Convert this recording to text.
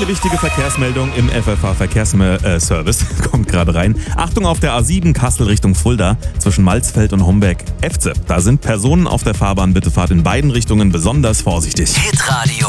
Eine wichtige Verkehrsmeldung im FFH Verkehrsservice kommt gerade rein. Achtung auf der A7 Kassel Richtung Fulda zwischen Malzfeld und Homberg-Efze. Da sind Personen auf der Fahrbahn. Bitte fahrt in beiden Richtungen besonders vorsichtig. Hitradio